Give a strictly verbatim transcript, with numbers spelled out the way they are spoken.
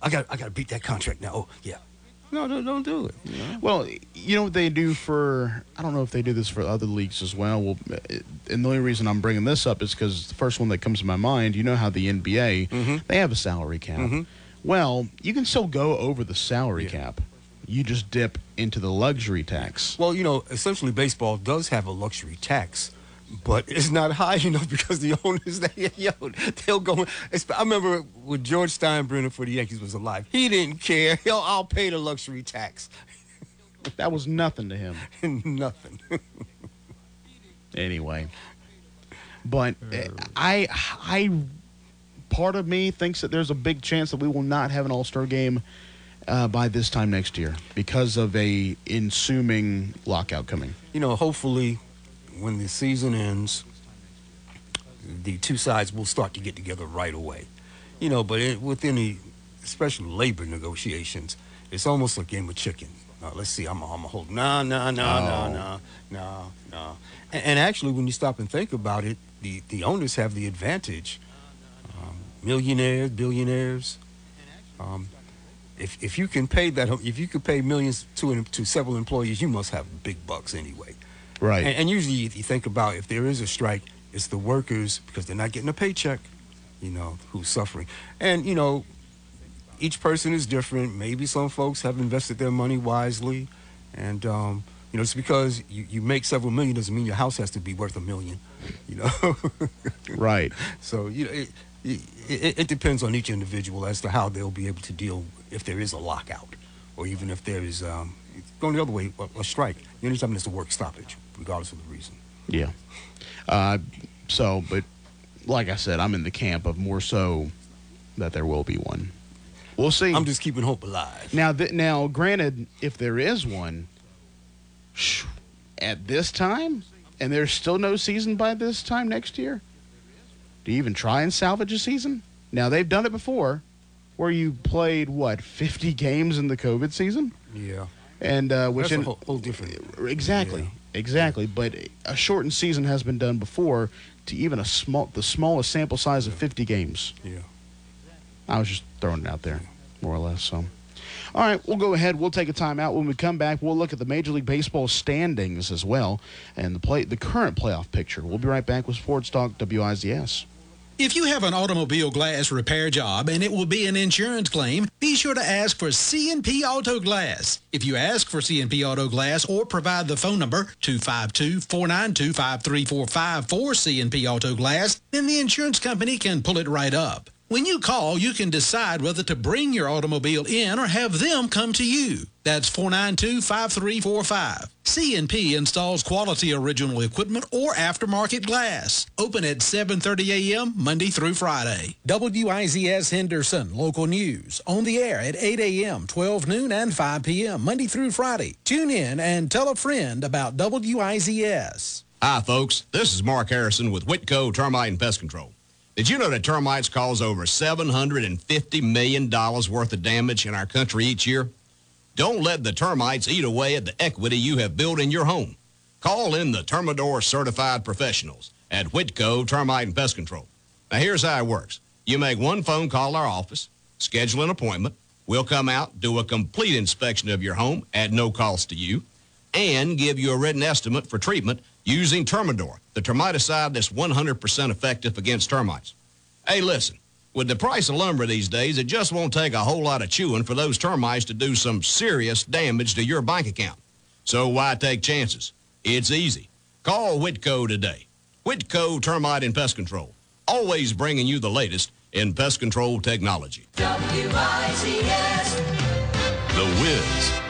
I got I got to beat that contract now. Oh, yeah. No, no, don't do it. You know? Well, you know what they do for, I don't know if they do this for other leagues as well. Well, and the only reason I'm bringing this up is because the first one that comes to my mind, you know how the N B A, mm-hmm. they have a salary cap. Mm-hmm. Well, you can still go over the salary yeah. cap. You just dip into the luxury tax. Well, you know, essentially baseball does have a luxury tax, but it's not high enough because the owners, they, yo, they'll go. I remember when George Steinbrenner for the Yankees was alive. He didn't care. Yo, I'll pay the luxury tax. That was nothing to him. Nothing. Anyway. But I, I, part of me thinks that there's a big chance that we will not have an All-Star game uh, by this time next year because of a ensuing lockout coming. You know, hopefully when the season ends, the two sides will start to get together right away. You know, but it, with any, especially labor negotiations, it's almost like a game of chicken. Uh, let's see, I'm, I'm a hold. Nah, nah, nah, oh. nah, nah, nah, nah. And, and actually, when you stop and think about it, the, the owners have the advantage. Um, millionaires, billionaires. Um, if if you can pay that, if you could pay millions to to several employees, you must have big bucks anyway. Right. And, and usually, if you think about if there is a strike, it's the workers because they're not getting a paycheck, you know, who's suffering. And you know, each person is different. Maybe some folks have invested their money wisely, and um, you know, it's because you, you make several million doesn't mean your house has to be worth a million, you know. Right. So you know, it, it, it depends on each individual as to how they'll be able to deal if there is a lockout, or even if there is um, going the other way, a, a strike. The only time there's a work stoppage, regardless of the reason. Yeah. Uh, so, but like I said, I'm in the camp of more so that there will be one. We'll see. I'm just keeping hope alive. Now, th- now, granted, if there is one, shh, at this time, and there's still no season by this time next year, do you even try and salvage a season? Now, they've done it before, where you played, what, fifty games in the COVID season? Yeah. And uh, which That's in, a whole, whole different. Exactly, yeah. exactly. But a shortened season has been done before to even a small, the smallest sample size of fifty games. Yeah. I was just throwing it out there, more or less. So, all right, we'll go ahead. We'll take a timeout. When we come back, we'll look at the Major League Baseball standings as well and the play, the current playoff picture. We'll be right back with Sports Talk W I Z S. If you have an automobile glass repair job and it will be an insurance claim, be sure to ask for C and P Auto Glass. If you ask for C and P Auto Glass or provide the phone number two five two, four nine two, five three four five for C and P Auto Glass, then the insurance company can pull it right up. When you call, you can decide whether to bring your automobile in or have them come to you. That's four nine two, five three four five. C and P installs quality original equipment or aftermarket glass. Open at seven thirty a.m. Monday through Friday. W I Z S Henderson, local news. On the air at eight a.m., twelve noon, and five p.m. Monday through Friday. Tune in and tell a friend about W I Z S. Hi, folks. This is Mark Harrison with Whitco Termite and Pest Control. Did you know that termites cause over seven hundred fifty million dollars worth of damage in our country each year? Don't let the termites eat away at the equity you have built in your home. Call in the Termidor certified professionals at Whitco Termite and Pest Control. Now, here's how it works. You make one phone call to our office, schedule an appointment. We'll come out, do a complete inspection of your home at no cost to you, and give you a written estimate for treatment using Termidor, the termiticide that's one hundred percent effective against termites. Hey, listen, with the price of lumber these days, it just won't take a whole lot of chewing for those termites to do some serious damage to your bank account. So why take chances? It's easy. Call Whitco today. Whitco Termite and Pest Control, always bringing you the latest in pest control technology. W I Z S. The Wiz.